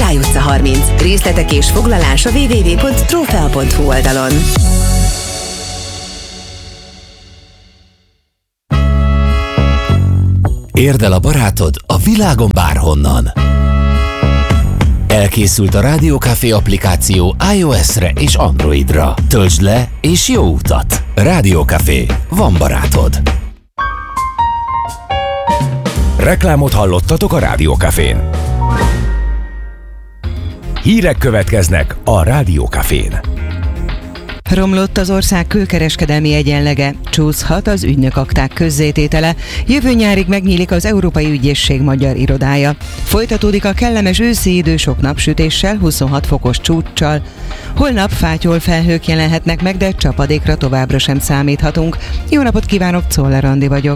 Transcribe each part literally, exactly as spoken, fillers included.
Király utca harminc. Részletek és foglalás a double-u double-u double-u pont trófea pont hu oldalon. Érd el a barátod a világon bárhonnan. Elkészült a Rádió Café applikáció iOS-re és Androidra. Töltsd le és jó utat! Rádió Café. Van barátod. Reklámot hallottatok a Rádió Cafén. Hírek következnek a Rádió Cafén. Romlott az ország külkereskedelmi egyenlege, csúszhat az ügynökakták közzététele, jövő nyárig megnyílik az Európai Ügyészség magyar irodája. Folytatódik a kellemes őszi idő sok napsütéssel, huszonhat fokos csúccsal. Holnap fátyol felhők jelenhetnek meg, de csapadékra továbbra sem számíthatunk. Jó napot kívánok, Czoller Andi vagyok.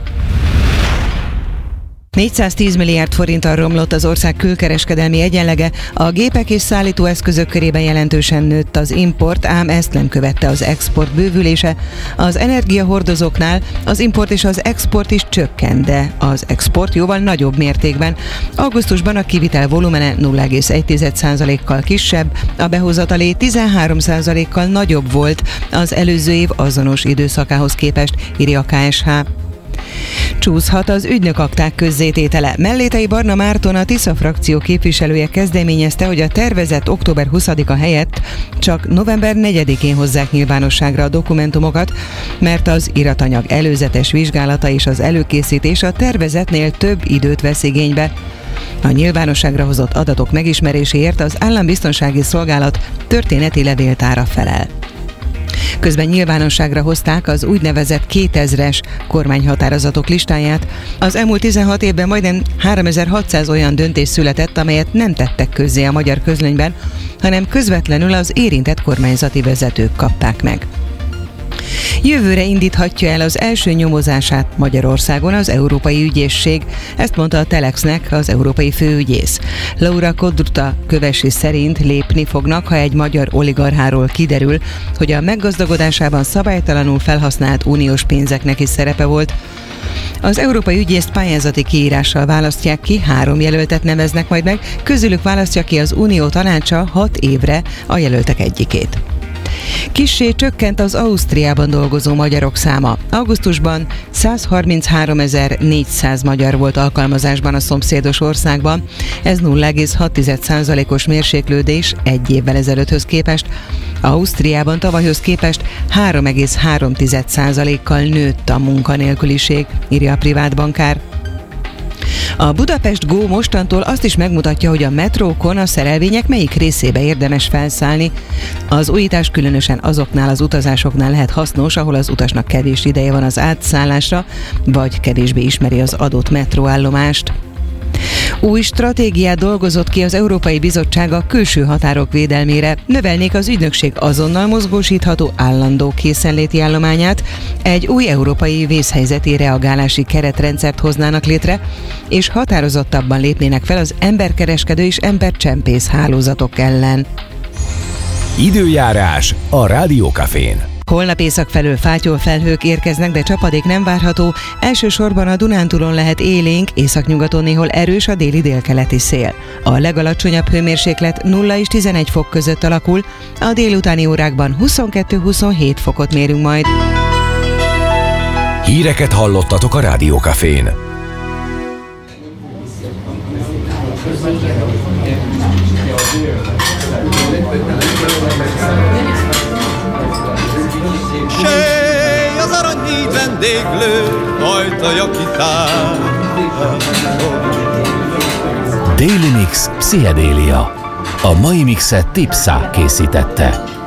négyszáztíz milliárd forinttal romlott az ország külkereskedelmi egyenlege, a gépek és szállítóeszközök körében jelentősen nőtt az import, ám ezt nem követte az export bővülése. Az energiahordozóknál az import és az export is csökkent, de az export jóval nagyobb mértékben. Augusztusban a kivitel volumene nulla egész egy százalékkal kisebb, a behozatalé tizenhárom százalékkal nagyobb volt az előző év azonos időszakához képest, írja a ká es há. Csúszhat az ügynökakták közzététele. Mellétei Barna Márton, a Tisza frakció képviselője kezdeményezte, hogy a tervezett október huszadika helyett csak november negyedikén hozzák nyilvánosságra a dokumentumokat, mert az iratanyag előzetes vizsgálata és az előkészítés a tervezetnél több időt vesz igénybe. A nyilvánosságra hozott adatok megismeréséért az Állambiztonsági Szolgálat történeti levéltára felel. Közben nyilvánosságra hozták az úgynevezett kétezres kormányhatározatok listáját. Az elmúlt tizenhat évben majdnem háromezer-hatszáz olyan döntés született, amelyet nem tettek közzé a magyar közlönyben, hanem közvetlenül az érintett kormányzati vezetők kapták meg. Jövőre indíthatja el az első nyomozását Magyarországon az Európai Ügyészség, ezt mondta a Telexnek az európai főügyész. Laura Kodruta kövesi szerint lépni fognak, ha egy magyar oligarcháról kiderül, hogy a meggazdagodásában szabálytalanul felhasznált uniós pénzeknek is szerepe volt. Az európai ügyészt pályázati kiírással választják ki, három jelöltet neveznek majd meg, közülük választja ki az Unió tanácsa hat évre a jelöltek egyikét. Kissé csökkent az Ausztriában dolgozó magyarok száma. Augusztusban százharmincháromezer-négyszáz magyar volt alkalmazásban a szomszédos országban. Ez nulla egész hat százalékos mérséklődés egy évvel ezelőtthöz képest. Ausztriában tavalyhoz képest három egész három százalékkal nőtt a munkanélküliség, írja a privát bankár. A Budapest Go mostantól azt is megmutatja, hogy a metrókon a szerelvények melyik részébe érdemes felszállni. Az újítás különösen azoknál az utazásoknál lehet hasznos, ahol az utasnak kevés ideje van az átszállásra, vagy kevésbé ismeri az adott metróállomást. Új stratégiát dolgozott ki az Európai Bizottság a külső határok védelmére. Növelnék az ügynökség azonnal mozgósítható állandó készenléti állományát, egy új európai vészhelyzeti reagálási keretrendszert hoznának létre, és határozottabban lépnének fel az emberkereskedő és embercsempész hálózatok ellen. Időjárás a Rádió Cafén. Holnap észak felől fátyol felhők érkeznek, de csapadék nem várható. Elsősorban a Dunántúlon lehet élénk, északnyugaton néhol erős a déli délkeleti szél. A legalacsonyabb hőmérséklet nulla és tizenegy fok között alakul, a délutáni órákban huszonkettő-huszonhét fokot mérünk majd. Híreket hallottatok a Rádió Cafén. Sej az aranyhíd vendéglő, ajtaja kitár. Daily Mix Pszichedélia. A mai mixet Tipsa készítette.